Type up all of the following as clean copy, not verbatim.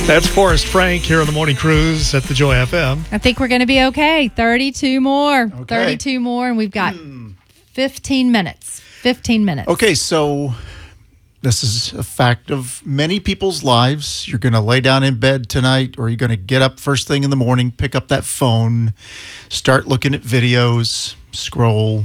That's Forrest Frank here on the Morning Cruise at the Joy FM. I think we're going to be okay. 32 more. Okay. 32 more, and we've got 15 minutes. 15 minutes. Okay, so this is a fact of many people's lives. You're going to lay down in bed tonight, or you're going to get up first thing in the morning, pick up that phone, start looking at videos, scroll.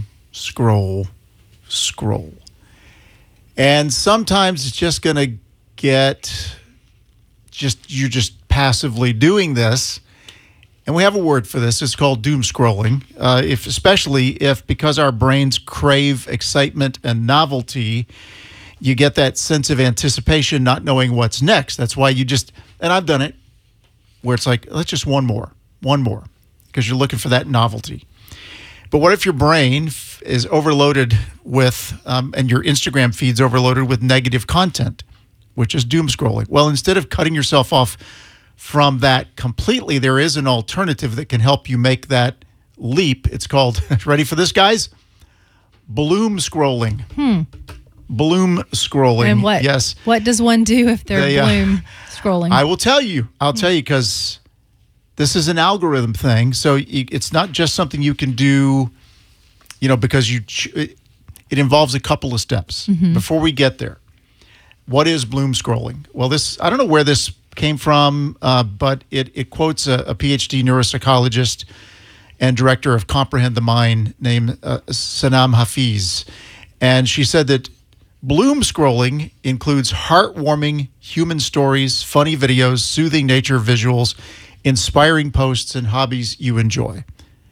And sometimes it's just going to get... you're just passively doing this, and we have a word for this. It's called doom scrolling. Especially if because our brains crave excitement and novelty, you get that sense of anticipation, not knowing what's next. That's why you just, and I've done it, where it's like, let's just one more, because you're looking for that novelty. But what if your brain is overloaded with, and your Instagram feed's overloaded with negative content, which is doom scrolling? Well, instead of cutting yourself off from that completely, there is an alternative that can help you make that leap. It's called, ready for this, guys? Bloom scrolling. Bloom scrolling. And what? Yes. What does one do if they're bloom scrolling? I will tell you. I'll tell you, because this is an algorithm thing. So it's not just something you can do, because it involves a couple of steps before we get there. What is bloom scrolling? Well, I don't know where this came from, but it quotes a PhD neuropsychologist and director of Comprehend the Mind named Sanam Hafiz. And she said that bloom scrolling includes heartwarming human stories, funny videos, soothing nature visuals, inspiring posts, and hobbies you enjoy.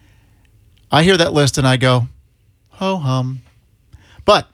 I hear that list and I go, ho-hum. But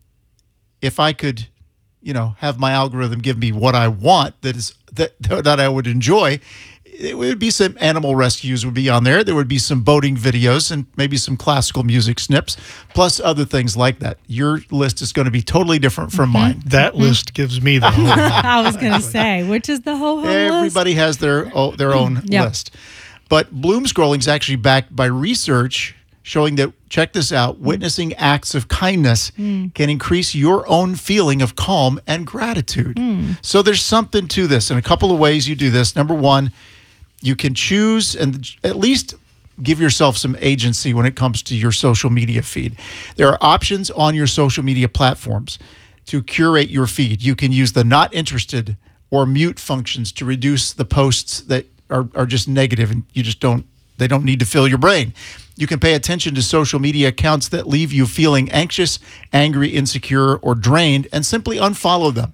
if I could... have my algorithm give me what I want that I would enjoy, it would be some animal rescues would be on there. There would be some boating videos and maybe some classical music snips, plus other things like that. Your list is going to be totally different from mine. That list gives me the whole I was going to say, which is the whole list? Everybody has their own list. But bloom scrolling is actually backed by research showing that, check this out, witnessing acts of kindness can increase your own feeling of calm and gratitude. So there's something to this. And a couple of ways you do this. Number one, you can choose and at least give yourself some agency when it comes to your social media feed. There are options on your social media platforms to curate your feed. You can use the not interested or mute functions to reduce the posts that are just negative and they don't need to fill your brain. You can pay attention to social media accounts that leave you feeling anxious, angry, insecure, or drained, and simply unfollow them.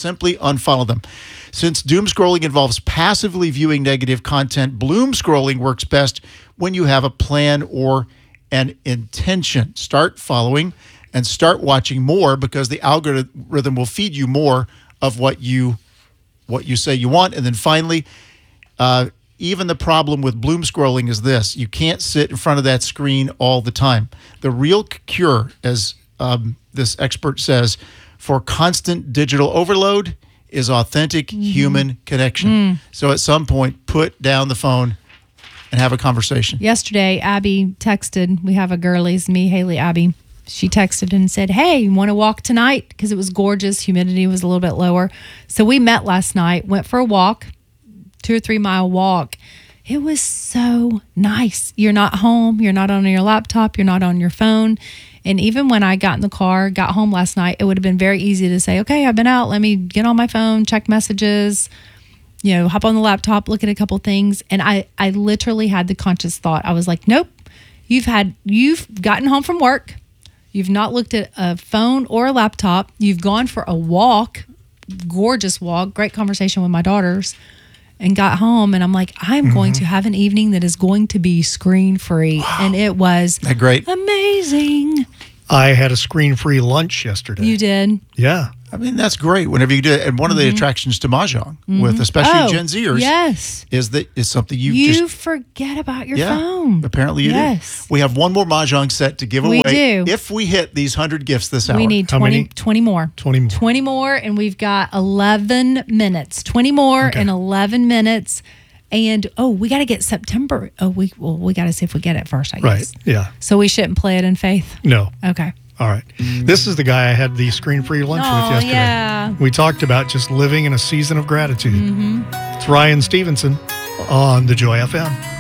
Since doom scrolling involves passively viewing negative content, bloom scrolling works best when you have a plan or an intention. Start following and start watching more, because the algorithm will feed you more of what you say you want. And then finally, even the problem with bloom scrolling is this: you can't sit in front of that screen all the time. The real cure, as this expert says, for constant digital overload is authentic human connection. So at some point, put down the phone and have a conversation. Yesterday, Abby texted. We have a girlies, me, Haley, Abby. She texted and said, hey, you want to walk tonight? Because it was gorgeous. Humidity was a little bit lower. So we met last night, went for a walk. 2 or 3 mile walk. It was so nice. You're not home. You're not on your laptop. You're not on your phone. And even when I got in the car, got home last night, it would have been very easy to say, okay, I've been out. Let me get on my phone, check messages, hop on the laptop, look at a couple things. And I literally had the conscious thought. I was like, nope, you've gotten home from work. You've not looked at a phone or a laptop. You've gone for a walk, gorgeous walk, great conversation with my daughters. And got home, and I'm like, I'm going to have an evening that is going to be screen-free. Wow. And it was great? Amazing. I had a screen-free lunch yesterday. You did? Yeah. I mean, that's great whenever you do it. And one of the attractions to Mahjong, with especially Gen Zers, is something you forget about your phone. Apparently you do. We have one more Mahjong set to give away. We do. If we hit these 100 gifts this hour. We need 20 more. 20 more, and we've got 11 minutes. 20 more in 11 minutes. And, we got to get September. We got to see if we get it first, I guess. Right, yeah. So we shouldn't play it in faith? No. Okay. All right. This is the guy I had the screen-free lunch with Oh, yesterday. yeah. We talked about just living in a season of gratitude. Mm-hmm. It's Ryan Stevenson on the Joy FM.